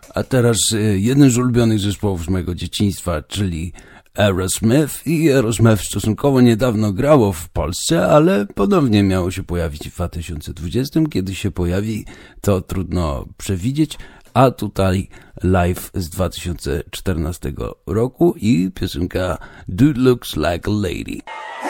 A teraz jeden z ulubionych zespołów z mojego dzieciństwa, czyli Aerosmith. I Aerosmith stosunkowo niedawno grało w Polsce, ale ponownie miało się pojawić w 2020. Kiedy się pojawi, to trudno przewidzieć. A tutaj live z 2014 roku i piosenka Dude Looks Like a Lady.